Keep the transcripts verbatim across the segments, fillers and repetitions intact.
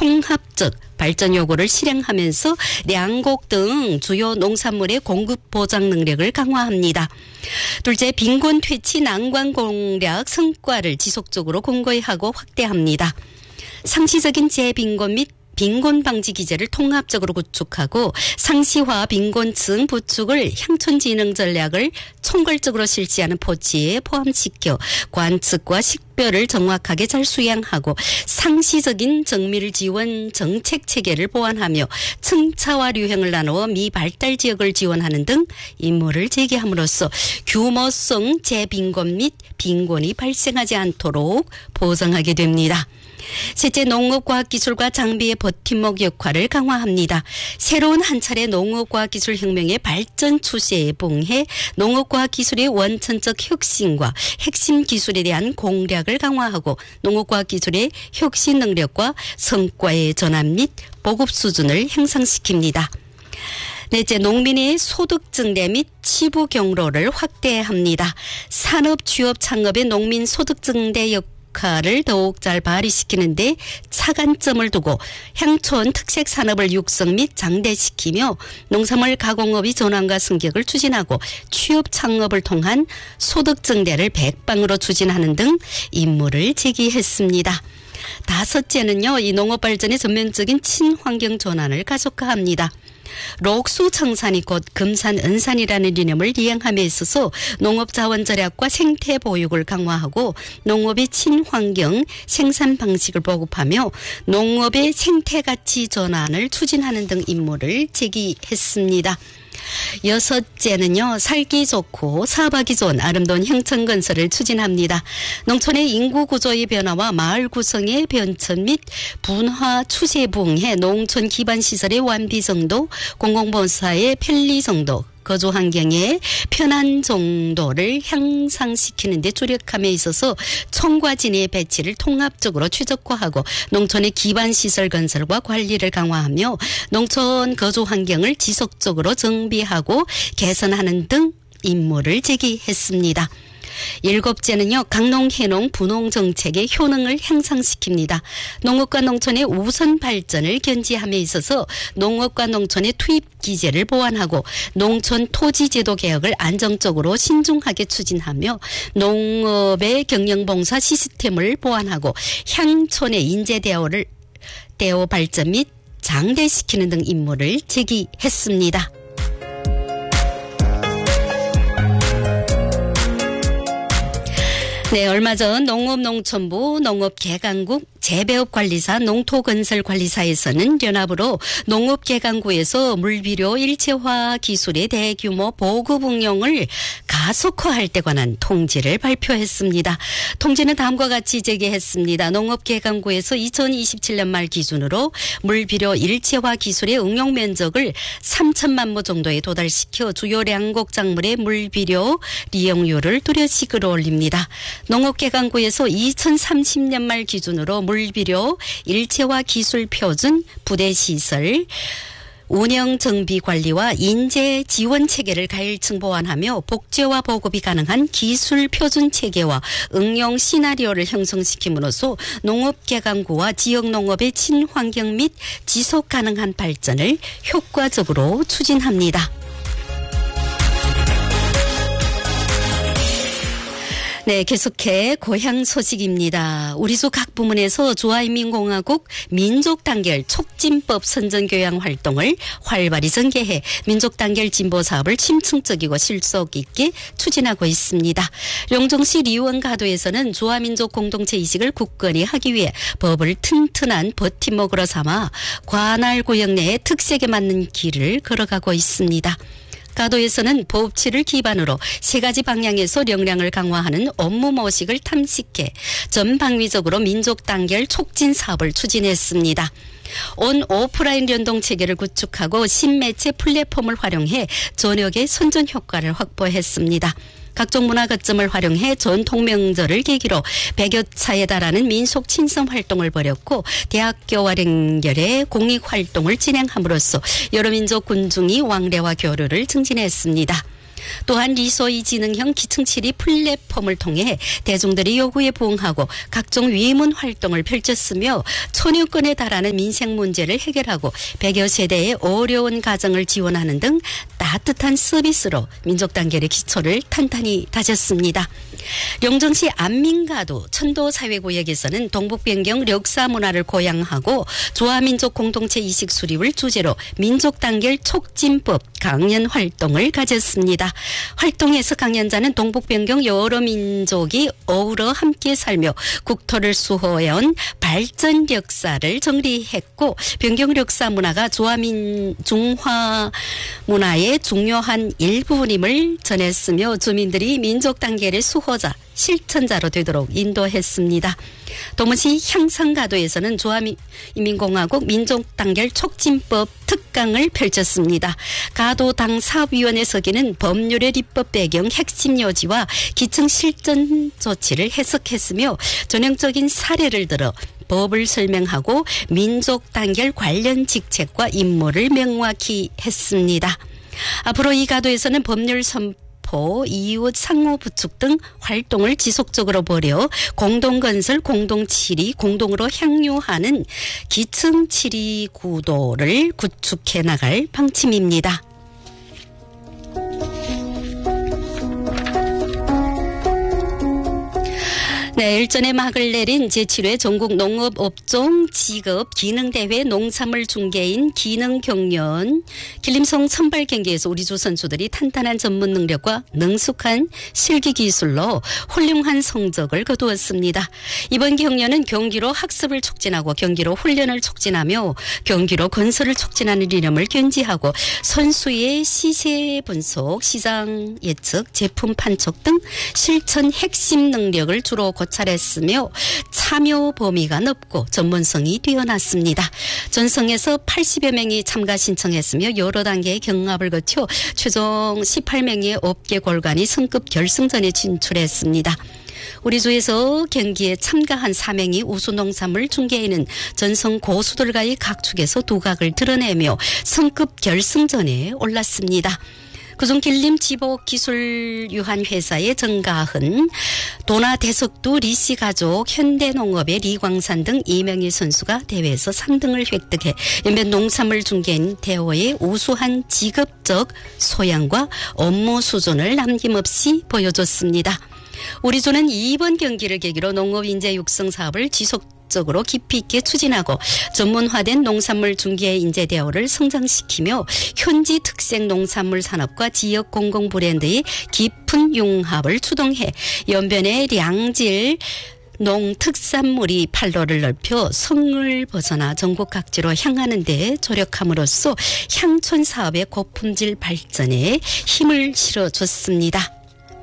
통합적 발전 요구를 실행하면서 양곡 등 주요 농산물의 공급 보장 능력을 강화합니다. 둘째, 빈곤 퇴치 난관 공략 성과를 지속적으로 공고히 하고 확대합니다. 상시적인 재빈곤 및 빈곤 방지 기제를 통합적으로 구축하고 상시화 빈곤층 부축을 향촌진흥 전략을 총괄적으로 실시하는 포치에 포함시켜 관측과 식별을 정확하게 잘 수행하고 상시적인 정밀 지원 정책 체계를 보완하며 층차와 류행을 나누어 미발달 지역을 지원하는 등 임무를 제기함으로써 규모성 재빈곤 및 빈곤이 발생하지 않도록 보장하게 됩니다. 셋째, 농업과학기술과 장비의 버팀목 역할을 강화합니다. 새로운 한 차례 농업과학기술 혁명의 발전 추세에 부응해 농업과학기술의 원천적 혁신과 핵심 기술에 대한 공략을 강화하고 농업과학기술의 혁신 능력과 성과의 전환 및 보급 수준을 향상시킵니다. 넷째, 농민의 소득 증대 및 치부 경로를 확대합니다. 산업, 취업, 창업의 농민 소득 증대 역 역할을 더욱 잘 발휘시키는데 차관점을 두고 향촌 특색 산업을 육성 및 장대시키며 농산물 가공업의 전환과 승격을 추진하고 취업 창업을 통한 소득 증대를 백방으로 추진하는 등 임무를 제기했습니다. 다섯째는요, 이 농업 발전의 전면적인 친환경 전환을 가속화합니다. 록수 청산이 곧 금산 은산이라는 이념을 이행함에 있어서 농업자원 절약과 생태 보육을 강화하고 농업의 친환경 생산 방식을 보급하며 농업의 생태 가치 전환을 추진하는 등 임무를 제기했습니다. 여섯째는요, 살기 좋고 사업하기 좋은 아름다운 형천 건설을 추진합니다. 농촌의 인구 구조의 변화와 마을 구성의 변천 및 분화 추세에 부응해 농촌 기반 시설의 완비 정도, 공공본사의 편리 정도, 거주 환경의 편한 정도를 향상시키는 데 주력함에 있어서 촌과 진의 배치를 통합적으로 최적화하고 농촌의 기반 시설 건설과 관리를 강화하며 농촌 거주 환경을 지속적으로 정비하고 개선하는 등 임무를 제기했습니다. 일곱째는요, 강농, 해농, 분농 정책의 효능을 향상시킵니다. 농업과 농촌의 우선 발전을 견지함에 있어서 농업과 농촌의 투입 기제를 보완하고 농촌 토지제도 개혁을 안정적으로 신중하게 추진하며 농업의 경영봉사 시스템을 보완하고 향촌의 인재 대오를 대오 발전 및 장대시키는 등 임무를 제기했습니다. 네, 얼마 전 농업농촌부, 농업개간국, 재배업관리사, 농토건설관리사에서는 연합으로 농업개간구에서 물비료 일체화 기술의 대규모 보급 응용을 가속화할 때 관한 통지를 발표했습니다. 통지는 다음과 같이 제기했습니다. 농업개간구에서 이천이십칠 년 말 기준으로 물비료 일체화 기술의 응용 면적을 삼천만 모 정도에 도달시켜 주요 량곡 작물의 물비료 이용률을 뚜렷이 끌어올립니다. 농업개간구에서 이천삼십 년 말 기준으로 물비료 일체화 기술 표준 부대시설 운영 정비 관리와 인재 지원 체계를 가일층 보완하며 복제와 보급이 가능한 기술 표준 체계와 응용 시나리오를 형성시킴으로써 농업개간구와 지역 농업의 친환경 및 지속 가능한 발전을 효과적으로 추진합니다. 네, 계속해 고향 소식입니다. 우리 주 각 부문에서 주화인민공화국 민족단결 촉진법 선전교양 활동을 활발히 전개해 민족단결 진보 사업을 침층적이고 실속 있게 추진하고 있습니다. 영종시 리원가도에서는 주화민족 공동체 이식을 굳건히 하기 위해 법을 튼튼한 버팀목으로 삼아 관할 구역 내에 특색에 맞는 길을 걸어가고 있습니다. 가도에서는 법치를 기반으로 세 가지 방향에서 역량을 강화하는 업무 모식을 탐색해 전방위적으로 민족 단결 촉진 사업을 추진했습니다. 온 오프라인 연동 체계를 구축하고 신매체 플랫폼을 활용해 전역의 선전 효과를 확보했습니다. 각종 문화 거점을 활용해 전통 명절을 계기로 백여 차에 달하는 민속 친선 활동을 벌였고 대학교와 연결해 공익 활동을 진행함으로써 여러 민족 군중이 왕래와 교류를 증진했습니다. 또한 리소이 지능형 기층칠이 플랫폼을 통해 대중들의 요구에 부응하고 각종 위문 활동을 펼쳤으며 천여 건에 달하는 민생 문제를 해결하고 백여 세대의 어려운 가정을 지원하는 등 따뜻한 서비스로 민족 단결의 기초를 탄탄히 다졌습니다. 영종시 안민가도 천도사회구역에서는 동북변경 역사 문화를 고양하고 조화민족 공동체 이식 수립을 주제로 민족 단결 촉진법 강연 활동을 가졌습니다. 활동에서 강연자는 동북변경 여러 민족이 어우러 함께 살며 국토를 수호해온 발전 역사를 정리했고 변경 역사 문화가 조화민 중화 문화의 중요한 일부분임을 전했으며 주민들이 민족 단결의 수호자 실천자로 되도록 인도했습니다. 동문시 향상가도에서는 조화인민공화국 민족단결 촉진법 특강을 펼쳤습니다. 가도 당사위원회 서기는 법률의 입법 배경 핵심 요지와 기층 실전 조치를 해석했으며 전형적인 사례를 들어 법을 설명하고 민족단결 관련 직책과 임무를 명확히 했습니다. 앞으로 이 가도에서는 법률 선포 이웃 상호 부축 등 활동을 지속적으로 벌여 공동건설, 공동치리, 공동으로 향유하는 기층치리 구도를 구축해 나갈 방침입니다. 네, 일전에 막을 내린 제칠 회 전국 농업업종 직업 기능대회 농산물 중개인 기능경연 길림성 선발 경기에서 우리 주 선수들이 탄탄한 전문 능력과 능숙한 실기 기술로 훌륭한 성적을 거두었습니다. 이번 경연은 경기로 학습을 촉진하고 경기로 훈련을 촉진하며 경기로 건설을 촉진하는 이념을 견지하고 선수의 시세 분석, 시장 예측, 제품 판촉 등 실천 핵심 능력을 주로 고찰했으며 참여 범위가 넓고 전문성이 뛰어났습니다. 전성에서 팔십여 명이 참가 신청했으며 여러 단계의 경합을 거쳐 최종 십팔 명의 업계 골간이 성급 결승전에 진출했습니다. 우리 주에서 경기에 참가한 사 명이 우수 농산물 중개인은 전성 고수들과의 각축에서 두각을 드러내며 성급 결승전에 올랐습니다. 그중 길림 지복 기술 유한 회사의 정가흔, 도나 대석두 리씨 가족, 현대농업의 리광산 등 이 명의 선수가 대회에서 삼 등을 획득해 연변 농산물 중개인 대호의 우수한 직업적 소양과 업무 수준을 남김없이 보여줬습니다. 우리 조는 이번 경기를 계기로 농업인재 육성 사업을 지속적으로 깊이 있게 추진하고 전문화된 농산물 중개 인재 대우를 성장시키며 현지 특색 농산물 산업과 지역 공공 브랜드의 깊은 융합을 추동해 연변의 량질 농특산물이 판로를 넓혀 성을 벗어나 전국 각지로 향하는 데 조력함으로써 향촌 사업의 고품질 발전에 힘을 실어줬습니다.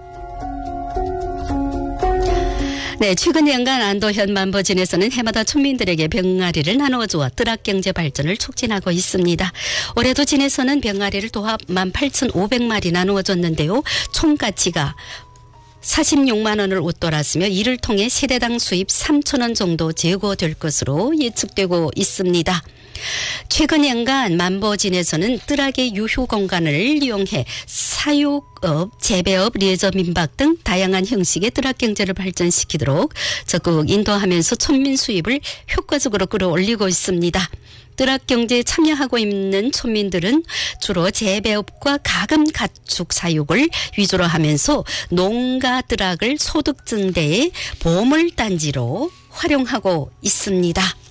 네, 최근 연간 안도현 만보진에서는 해마다 촌민들에게 병아리를 나누어주어 뜨락경제 발전을 촉진하고 있습니다. 올해도 진에서는 병아리를 도합 만 팔천오백 마리 나누어줬는데요. 총 가치가 사십육만 원을 웃돌았으며 이를 통해 세대당 수입 삼천 원 정도 제고될 것으로 예측되고 있습니다. 최근 연간 만보진에서는 뜰악의 유휴 공간을 이용해 사육업, 재배업, 레저 민박 등 다양한 형식의 뜰악 경제를 발전시키도록 적극 인도하면서 촌민 수입을 효과적으로 끌어올리고 있습니다. 뜰악 경제에 참여하고 있는 촌민들은 주로 재배업과 가금 가축 사육을 위주로 하면서 농가 뜰악을 소득 증대의 보물단지로 활용하고 있습니다.